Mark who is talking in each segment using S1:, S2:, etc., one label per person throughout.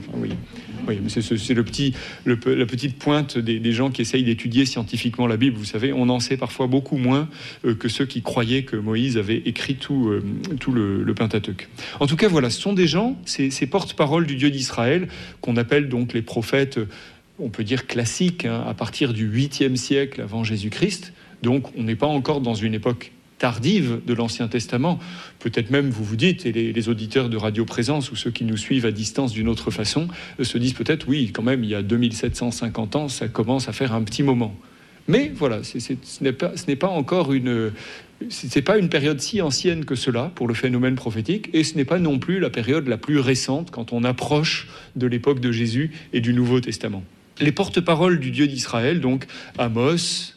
S1: Enfin, oui, mais c'est la petite pointe des gens qui essayent d'étudier scientifiquement la Bible. Vous savez, on en sait parfois beaucoup moins que ceux qui croyaient que Moïse avait écrit tout le Pentateuque. En tout cas, voilà, ce sont des gens, ces porte-parole du Dieu d'Israël, qu'on appelle donc les prophètes, on peut dire classiques, à partir du 8e siècle avant Jésus-Christ. Donc, on n'est pas encore dans une époque tardive de l'Ancien Testament. Peut-être même, vous vous dites, et les auditeurs de Radio Présence ou ceux qui nous suivent à distance d'une autre façon, se disent peut-être, oui, quand même, il y a 2750 ans, ça commence à faire un petit moment. Mais voilà, ce n'est pas encore c'est pas une période si ancienne que cela pour le phénomène prophétique, et ce n'est pas non plus la période la plus récente quand on approche de l'époque de Jésus et du Nouveau Testament. Les porte-paroles du Dieu d'Israël, donc Amos,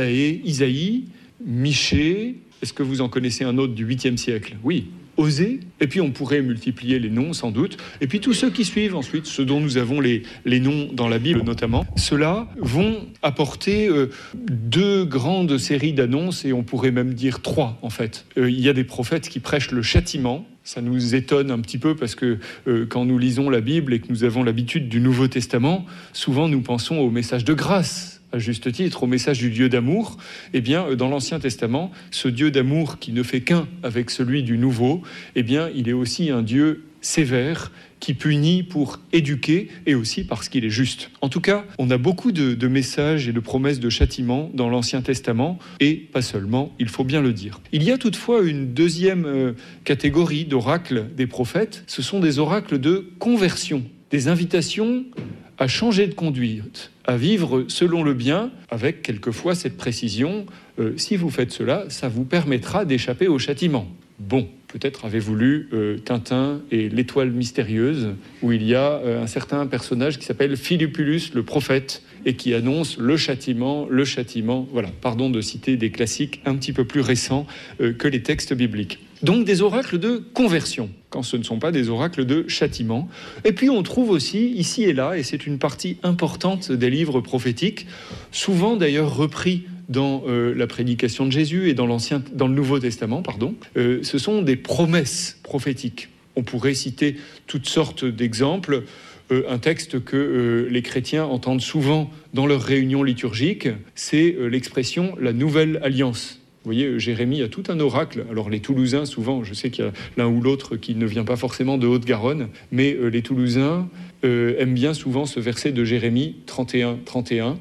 S1: Isaïe, Michée. Est-ce que vous en connaissez un autre du 8e siècle ? Oui. Osée. Et puis on pourrait multiplier les noms sans doute. Et puis tous ceux qui suivent ensuite, ceux dont nous avons les noms dans la Bible notamment, ceux-là vont apporter 2 grandes séries d'annonces, et on pourrait même dire 3 en fait. Il y a des prophètes qui prêchent le châtiment. Ça nous étonne un petit peu parce que quand nous lisons la Bible et que nous avons l'habitude du Nouveau Testament, souvent nous pensons au message de grâce, à juste titre, au message du Dieu d'amour. Eh bien, dans l'Ancien Testament, ce Dieu d'amour qui ne fait qu'un avec celui du Nouveau, eh bien, il est aussi un Dieu sévère qui punit pour éduquer et aussi parce qu'il est juste. En tout cas, on a beaucoup de messages et de promesses de châtiment dans l'Ancien Testament, et pas seulement, il faut bien le dire. Il y a toutefois une deuxième catégorie d'oracles des prophètes. Ce sont des oracles de conversion, des invitations à changer de conduite, à vivre selon le bien, avec quelquefois cette précision, si vous faites cela, ça vous permettra d'échapper au châtiment. Bon, peut-être avez-vous lu Tintin et l'étoile mystérieuse, où il y a un certain personnage qui s'appelle Philippulus le prophète, et qui annonce le châtiment. Voilà, pardon de citer des classiques un petit peu plus récents que les textes bibliques. Donc des oracles de conversion, quand ce ne sont pas des oracles de châtiment. Et puis on trouve aussi, ici et là, et c'est une partie importante des livres prophétiques, souvent d'ailleurs repris dans la prédication de Jésus et dans le Nouveau Testament, ce sont des promesses prophétiques. On pourrait citer toutes sortes d'exemples. Un texte que les chrétiens entendent souvent dans leurs réunions liturgiques, c'est l'expression « la nouvelle alliance ». Vous voyez, Jérémie a tout un oracle. Alors les Toulousains, souvent, je sais qu'il y a l'un ou l'autre qui ne vient pas forcément de Haute-Garonne, mais les Toulousains aiment bien souvent ce verset de Jérémie 31,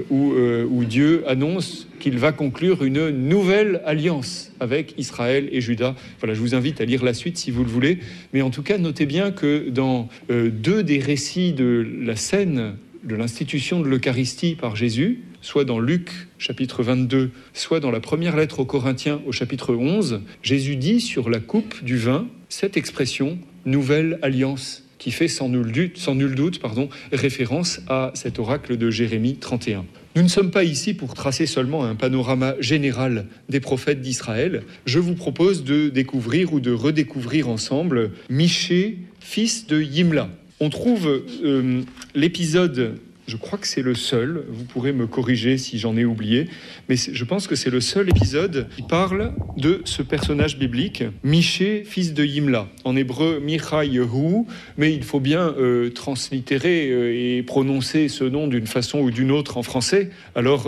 S1: où Dieu annonce qu'il va conclure une nouvelle alliance avec Israël et Juda. Voilà, je vous invite à lire la suite si vous le voulez. Mais en tout cas, notez bien que dans 2 des récits de la scène de l'institution de l'Eucharistie par Jésus, soit dans Luc, chapitre 22, soit dans la première lettre aux Corinthiens, au chapitre 11, Jésus dit sur la coupe du vin cette expression « nouvelle alliance », qui fait sans nul doute, référence à cet oracle de Jérémie 31. Nous ne sommes pas ici pour tracer seulement un panorama général des prophètes d'Israël. Je vous propose de découvrir ou de redécouvrir ensemble Michée, fils de Yimla. On trouve l'épisode, je crois que c'est le seul, vous pourrez me corriger si j'en ai oublié, mais je pense que c'est le seul épisode qui parle de ce personnage biblique, Michée, fils de Yimla. En hébreu, Micha-Yehu, mais il faut bien translittérer et prononcer ce nom d'une façon ou d'une autre en français. Alors,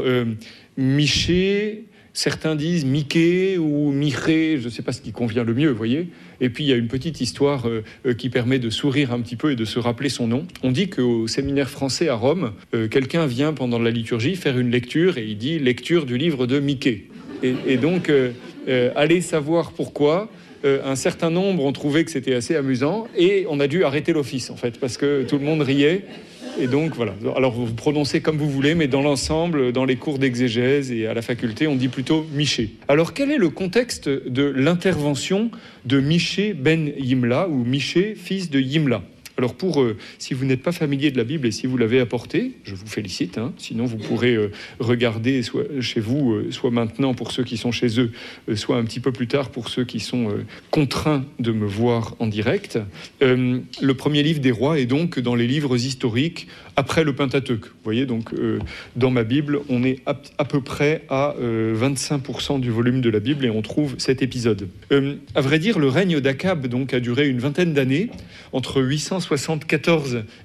S1: Michée, certains disent Miché ou Miché, je ne sais pas ce qui convient le mieux, vous voyez. Et puis il y a une petite histoire qui permet de sourire un petit peu et de se rappeler son nom. On dit qu'au séminaire français à Rome, quelqu'un vient pendant la liturgie faire une lecture et il dit « lecture du livre de Michée ». Et donc, allez savoir pourquoi. Un certain nombre ont trouvé que c'était assez amusant et on a dû arrêter l'office en fait parce que tout le monde riait. Et donc voilà, alors vous prononcez comme vous voulez, mais dans l'ensemble, dans les cours d'exégèse et à la faculté, on dit plutôt Michée. Alors quel est le contexte de l'intervention de Michée ben Yimla, ou Michée, fils de Yimla ? Alors si vous n'êtes pas familier de la Bible et si vous l'avez apportée, je vous félicite, sinon vous pourrez regarder soit chez vous, soit maintenant pour ceux qui sont chez eux, soit un petit peu plus tard pour ceux qui sont contraints de me voir en direct. Le premier livre des rois est donc dans les livres historiques après le Pentateuque. Vous voyez, donc dans ma Bible, on est à peu près à 25% du volume de la Bible et on trouve cet épisode. À vrai dire, le règne d'Akab donc, a duré une vingtaine d'années, entre 874